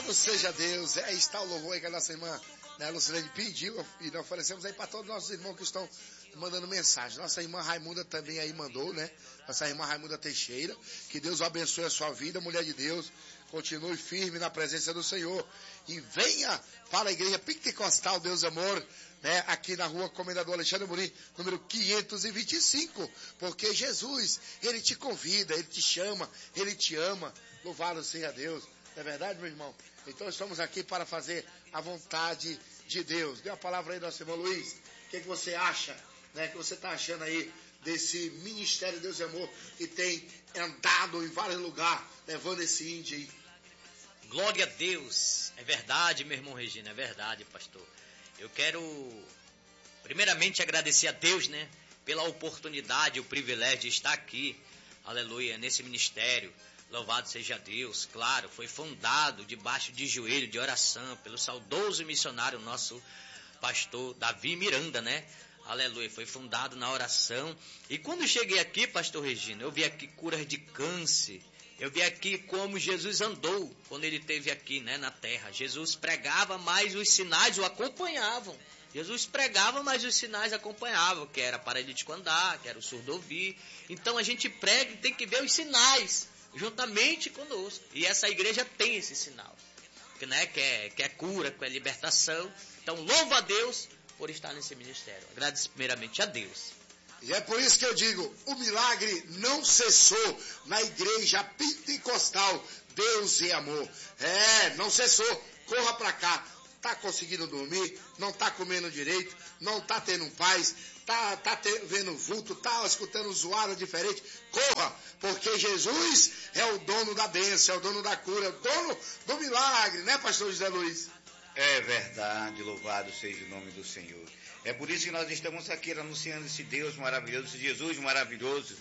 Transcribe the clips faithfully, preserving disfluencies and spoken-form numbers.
Louvado seja Deus. É, está o louvor aí que a nossa irmã, né, Lucilene pediu e nós oferecemos aí para todos os nossos irmãos que estão mandando mensagem. Nossa irmã Raimunda também aí mandou, né? Nossa irmã Raimunda Teixeira. Que Deus abençoe a sua vida, mulher de Deus. Continue firme na presença do Senhor. E venha para a igreja Pentecostal Deus Amor, né? Aqui na rua Comendador Alexandre Amorim, número quinhentos e vinte e cinco. Porque Jesus, Ele te convida, Ele te chama, Ele te ama. Louvado seja Deus. Não é verdade, meu irmão? Então estamos aqui para fazer a vontade de Deus. Dê uma palavra aí, nosso irmão Luiz. O que, que você acha, né? O que você está achando aí desse ministério Deus e Amor que tem andado em vários lugares, levando esse índio aí? Glória a Deus. É verdade, meu irmão Regina, é verdade, pastor. Eu quero primeiramente agradecer a Deus, né, pela oportunidade, o privilégio de estar aqui, aleluia, nesse ministério. Louvado seja Deus. Claro, foi fundado debaixo de joelho, de oração, pelo saudoso missionário, nosso pastor Davi Miranda, né? Aleluia, foi fundado na oração. E quando cheguei aqui, pastor Regina, eu vi aqui curas de câncer. Eu vi aqui como Jesus andou quando ele esteve aqui, né, na terra. Jesus pregava, mas os sinais o acompanhavam. Jesus pregava, mas os sinais acompanhavam, que era paralítico andar, que era o surdo ouvir. Então a gente prega e tem que ver os sinais juntamente conosco. E essa igreja tem esse sinal, que, né, que, é, que é cura, que é libertação. Então louvo a Deus por estar nesse ministério. Agradeço primeiramente a Deus. E é por isso que eu digo, o milagre não cessou na igreja pentecostal Deus e Amor. É, não cessou. Corra para cá. Tá conseguindo dormir, não tá comendo direito, não tá tendo paz, tá, tá te, vendo vulto, tá escutando zoada diferente. Corra, porque Jesus é o dono da bênção, é o dono da cura, é o dono do milagre, né, pastor José Luiz? É verdade, louvado seja o nome do Senhor. É por isso que nós estamos aqui anunciando esse Deus maravilhoso, esse Jesus maravilhoso.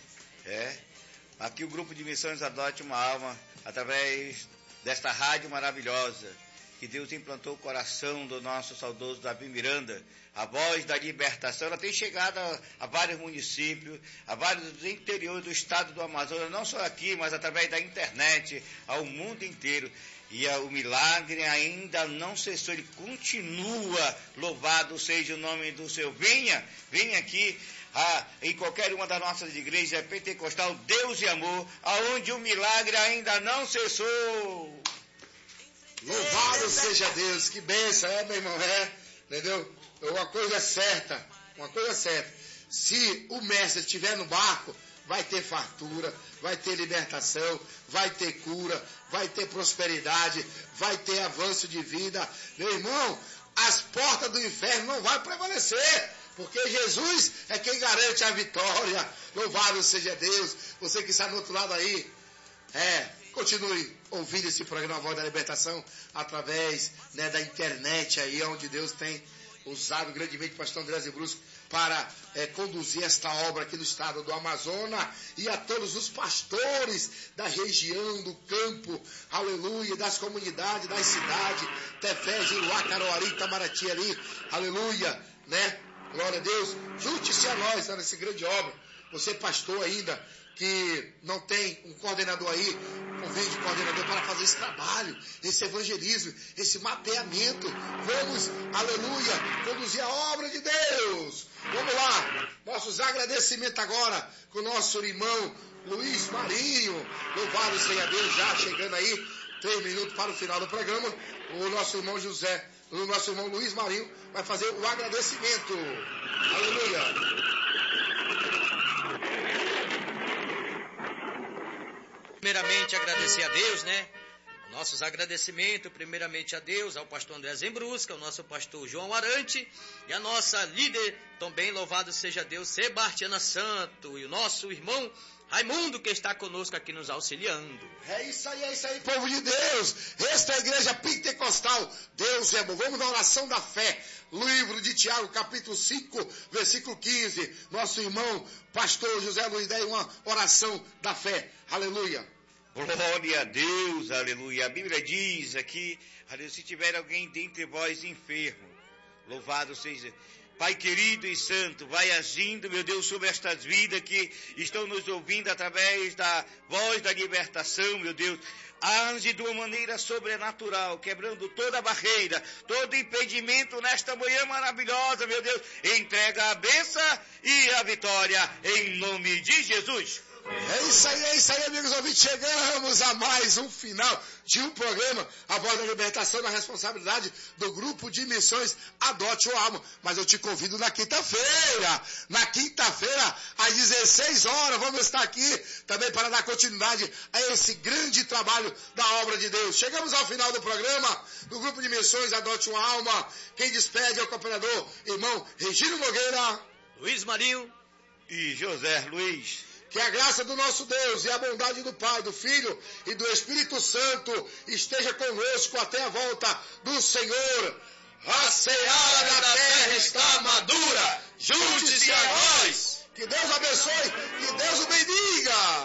É. Aqui o grupo de missões Adote uma Alma, através desta rádio maravilhosa, que Deus implantou o coração do nosso saudoso Davi Miranda, a voz da libertação. Ela tem chegado a, a vários municípios, a vários interiores do estado do Amazonas, não só aqui, mas através da internet, ao mundo inteiro. E a, o milagre ainda não cessou, ele continua. Louvado seja o nome do Senhor. Venha, venha aqui a, em qualquer uma das nossas igrejas pentecostal, Deus e Amor, aonde o milagre ainda não cessou. Louvado seja Deus, que bênção, é, meu irmão, é, entendeu? Uma coisa é certa, uma coisa é certa, se o mestre estiver no barco, vai ter fartura, vai ter libertação, vai ter cura, vai ter prosperidade, vai ter avanço de vida. Meu irmão, as portas do inferno não vão prevalecer, porque Jesus é quem garante a vitória. Louvado seja Deus. Você que está do outro lado aí, é, continue ouvindo esse programa Voz da Libertação através, né, da internet aí, onde Deus tem usado grandemente o pastor André Zebrusco para é, conduzir esta obra aqui no estado do Amazonas, e a todos os pastores da região, do campo, aleluia, das comunidades, das cidades, Tefé, Giruá, Caruarí, Itamaraty ali, aleluia, né? Glória a Deus. Junte-se a nós, tá, nessa grande obra. Você pastor ainda, que não tem um coordenador aí, convide o coordenador para fazer esse trabalho, esse evangelismo, esse mapeamento. Vamos, aleluia, conduzir a obra de Deus. Vamos lá, nossos agradecimentos agora com o nosso irmão Luiz Marinho. Louvado seja Deus, já chegando aí, três minutos para o final do programa. O nosso irmão José, o nosso irmão Luiz Marinho vai fazer o agradecimento. Aleluia. Primeiramente agradecer a Deus, né? Nossos agradecimentos, primeiramente a Deus, ao pastor André Zembrusca, ao nosso pastor João Arante e a nossa líder, também louvado seja Deus, Sebastiana Santo, e o nosso irmão Raimundo, que está conosco aqui nos auxiliando. É isso aí, é isso aí, povo de Deus. Esta é a igreja pentecostal, Deus é bom. Vamos na oração da fé. Livro de Tiago, capítulo cinco, versículo quinze. Nosso irmão, pastor José Luiz, dá uma oração da fé. Aleluia. Glória a Deus, aleluia. A Bíblia diz aqui, aleluia, se tiver alguém dentre vós enfermo, louvado seja, Pai querido e santo, vai agindo, meu Deus, sobre estas vidas que estão nos ouvindo através da voz da libertação, meu Deus. Age de uma maneira sobrenatural, quebrando toda barreira, todo impedimento nesta manhã maravilhosa, meu Deus. Entrega a bênção e a vitória em nome de Jesus. É isso aí, é isso aí, amigos ouvintes. Chegamos a mais um final de um programa, A Voz da Libertação, na responsabilidade do Grupo de Missões Adote o Alma. Mas eu te convido na quinta-feira, na quinta-feira, às dezesseis horas, vamos estar aqui também para dar continuidade a esse grande trabalho da obra de Deus. Chegamos ao final do programa do Grupo de Missões Adote uma Alma. Quem despede é o cooperador, irmão Regino Nogueira, Luiz Marinho e José Luiz. Que a graça do nosso Deus e a bondade do Pai, do Filho e do Espírito Santo esteja conosco até a volta do Senhor. A seara da terra está madura. Junte-se a nós. Que Deus abençoe, que Deus o bendiga.